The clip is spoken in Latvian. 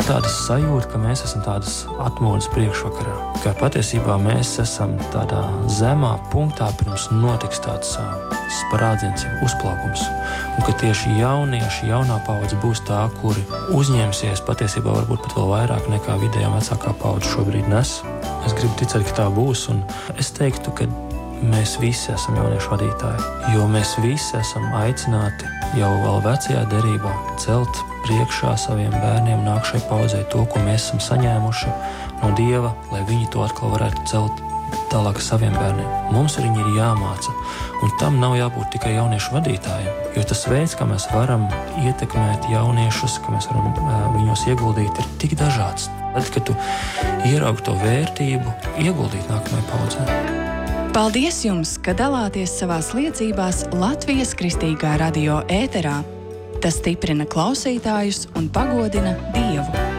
tāda sajūta, ka mēs esam tādas atmodas priekšvakarā, ka patiesībā mēs esam tādā zemā punktā, pirms notiks tāds sprādziens, uzplaukums, un ka tieši jaunieši, jaunā paudze būs tā, kuri uzņemsies patiesībā varbūt pat vēl vairāk nekā vidējā vecākā paudze šobrīd nes. Es gribu ticēt, ka tā būs, un es teiktu, ka mēs visi esam jauniešu vadītāji, jo mēs visi esam aicināti jau vēl vecajā derībā celt priekšā saviem bērniem nākšai paudzei to, ko mēs esam saņēmuši no Dieva, lai viņi to atkal varētu celt tālāk saviem bērniem. Mums viņi ir jāmāca, un tam nav jābūt tikai jauniešu vadītājiem, jo tas veids, kā mēs varam ietekmēt jauniešus, ka mēs varam viņos ieguldīt, ir tik dažāds. Tad, kad tu ieraugi to vērtību, ieguldīt nākamajai paudzei. Paldies jums, ka dalāties savās liecībās Latvijas Kristīgā radio ēterā. Tas stiprina klausītājus un pagodina Dievu.